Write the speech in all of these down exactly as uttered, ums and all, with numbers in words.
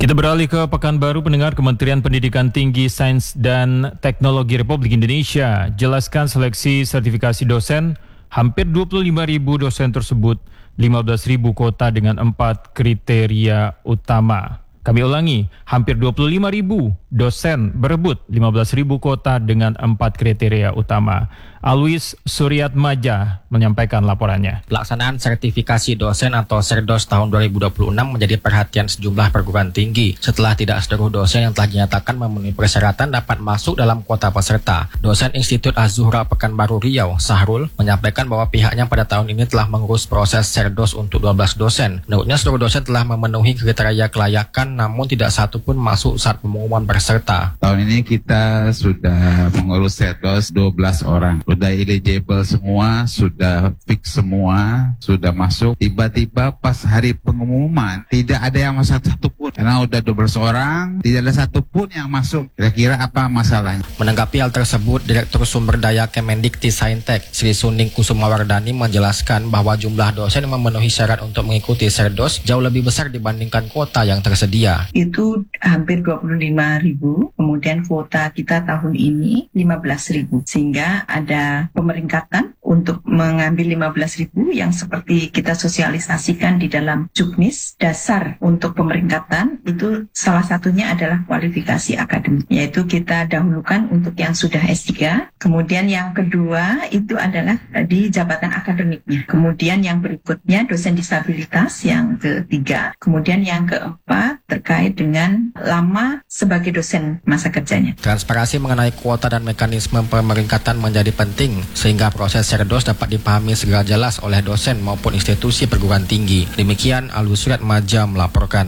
Kita beralih ke Pekanbaru. Pendengar, Kementerian Pendidikan Tinggi, Sains dan Teknologi Republik Indonesia jelaskan seleksi sertifikasi dosen. Hampir dua puluh lima ribu dosen tersebut, lima belas ribu kota dengan empat kriteria utama. Kami ulangi, hampir dua puluh lima ribu dosen berebut lima belas ribu kota dengan empat kriteria utama. Alwis Suryatmaja menyampaikan laporannya. Pelaksanaan sertifikasi dosen atau Serdos tahun dua ribu dua puluh enam menjadi perhatian sejumlah perguruan tinggi setelah tidak seluruh dosen yang telah dinyatakan memenuhi persyaratan dapat masuk dalam kuota peserta. Dosen Institut Az-Zuhra Pekanbaru Riau, Sahrul, menyampaikan bahwa pihaknya pada tahun ini telah mengurus proses Serdos untuk dua belas dosen. Menurutnya seluruh dosen telah memenuhi kriteria kelayakan, namun tidak satu pun masuk saat pengumuman peserta. Tahun ini kita sudah mengurus Serdos dua belas orang. Sudah eligible semua, sudah fix semua, sudah masuk. Tiba-tiba pas hari pengumuman, tidak ada yang masuk satu pun. Karena udah dua belas orang, tidak ada satu pun yang masuk. Kira-kira apa masalahnya? Menanggapi hal tersebut, Direktur Sumber Daya Kemendikti Saintek, Sri Suning Kusumawardani menjelaskan bahwa jumlah dosen yang memenuhi syarat untuk mengikuti Serdos jauh lebih besar dibandingkan kuota yang tersedia. Itu hampir dua puluh lima ribu, kemudian kuota kita tahun ini lima belas ribu. Sehingga ada pemeringkatan untuk mengambil lima belas ribu yang seperti kita sosialisasikan di dalam Juknis. Dasar untuk pemeringkatan itu salah satunya adalah kualifikasi akademik, yaitu kita dahulukan untuk yang sudah S tiga, kemudian yang kedua itu adalah di jabatan akademiknya, kemudian yang berikutnya dosen disabilitas yang ketiga, kemudian yang keempat terkait dengan lama sebagai dosen masa kerjanya. Transparansi mengenai kuota dan mekanisme pemeringkatan menjadi penting sehingga proses Serdos dapat dipahami segera jelas oleh dosen maupun institusi perguruan tinggi. Demikian Alwis Suryatmaja melaporkan.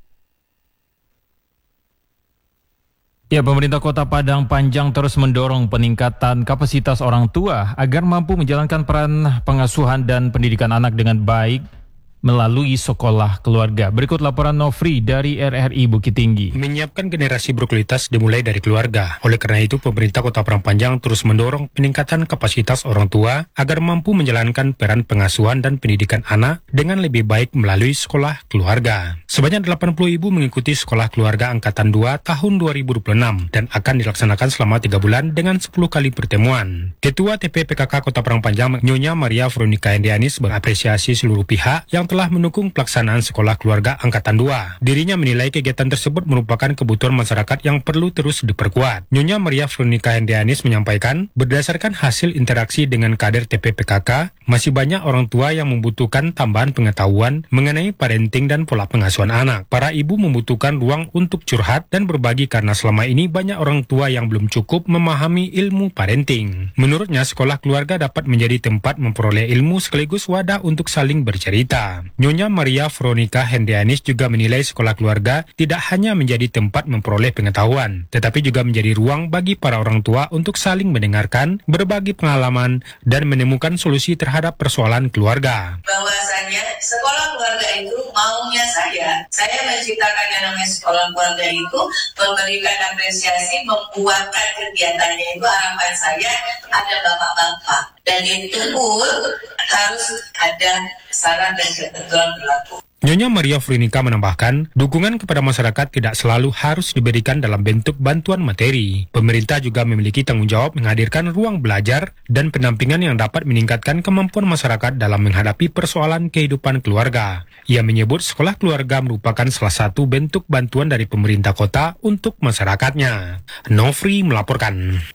Ya, pemerintah Kota Padang Panjang terus mendorong peningkatan kapasitas orang tua agar mampu menjalankan peran pengasuhan dan pendidikan anak dengan baik melalui sekolah keluarga. Berikut laporan Nofri dari R R I Bukit Tinggi. Menyiapkan generasi berkualitas dimulai dari keluarga. Oleh karena itu, pemerintah Kota Padang Panjang terus mendorong peningkatan kapasitas orang tua agar mampu menjalankan peran pengasuhan dan pendidikan anak dengan lebih baik melalui sekolah keluarga. Sebanyak delapan puluh ibu mengikuti sekolah keluarga Angkatan dua tahun dua ribu dua puluh enam dan akan dilaksanakan selama tiga bulan dengan sepuluh kali pertemuan. Ketua T P P K K Kota Padang Panjang, Nyonya Maria Veronica Hendianis, mengapresiasi seluruh pihak yang telah mendukung pelaksanaan sekolah keluarga Angkatan dua. Dirinya menilai kegiatan tersebut merupakan kebutuhan masyarakat yang perlu terus diperkuat. Nyonya Maria Veronica Hendianis menyampaikan, berdasarkan hasil interaksi dengan kader T P P K K, masih banyak orang tua yang membutuhkan tambahan pengetahuan mengenai parenting dan pola pengasuhan anak. Para ibu membutuhkan ruang untuk curhat dan berbagi karena selama ini banyak orang tua yang belum cukup memahami ilmu parenting. Menurutnya, sekolah keluarga dapat menjadi tempat memperoleh ilmu sekaligus wadah untuk saling bercerita. Nyonya Maria Veronica Hendianis juga menilai sekolah keluarga tidak hanya menjadi tempat memperoleh pengetahuan, tetapi juga menjadi ruang bagi para orang tua untuk saling mendengarkan, berbagi pengalaman, dan menemukan solusi terhadap persoalan keluarga. Bahwasanya sekolah keluarga itu maunya saya, saya menciptakan yang namanya sekolah keluarga itu, memberikan apresiasi, membuatkan kegiatannya itu, harapan saya ada bapak-bapak. Dan itu pun harus ada saran dan ketentuan berlaku. Nyonya Maria Veronica menambahkan, dukungan kepada masyarakat tidak selalu harus diberikan dalam bentuk bantuan materi. Pemerintah juga memiliki tanggung jawab menghadirkan ruang belajar dan pendampingan yang dapat meningkatkan kemampuan masyarakat dalam menghadapi persoalan kehidupan keluarga. Ia menyebut sekolah keluarga merupakan salah satu bentuk bantuan dari pemerintah kota untuk masyarakatnya. Nofri melaporkan.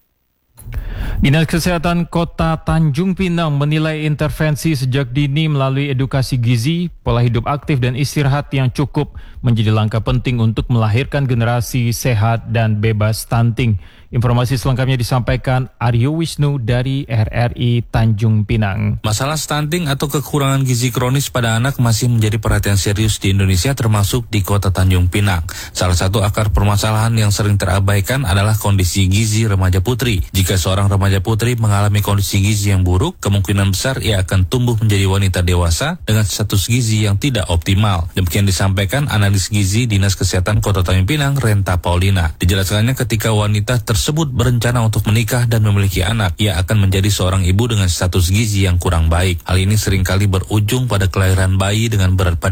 Dinas Kesehatan Kota Tanjung Pinang menilai intervensi sejak dini melalui edukasi gizi, pola hidup aktif dan istirahat yang cukup menjadi langkah penting untuk melahirkan generasi sehat dan bebas stunting. Informasi selengkapnya disampaikan Aryo Wisnu dari R R I Tanjung Pinang. Masalah stunting atau kekurangan gizi kronis pada anak masih menjadi perhatian serius di Indonesia, termasuk di Kota Tanjung Pinang. Salah satu akar permasalahan yang sering terabaikan adalah kondisi gizi remaja putri. Jika seorang remaja putri mengalami kondisi gizi yang buruk, kemungkinan besar ia akan tumbuh menjadi wanita dewasa dengan status gizi yang tidak optimal. Demikian disampaikan analis gizi Dinas Kesehatan Kota Tanjung Pinang, Renta Paulina. Dijelaskannya ketika wanita ter tersebut berencana untuk menikah dan memiliki anak, ia akan menjadi seorang ibu dengan status gizi yang kurang baik. Hal ini seringkali berujung pada kelahiran bayi dengan berat badan